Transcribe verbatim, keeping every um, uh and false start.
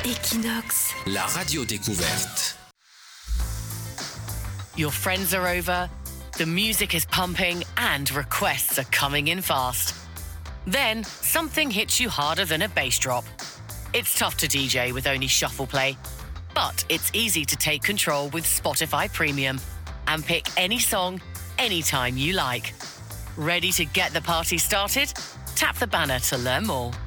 Equinox. La radio découverte. Your friends are over, the music is pumping, and requests are coming in fast. Then, something hits you harder than a bass drop. It's tough to D J with only shuffle play, but it's easy to take control with Spotify Premium and pick any song, anytime you like. Ready to get the party started? Tap the banner to learn more.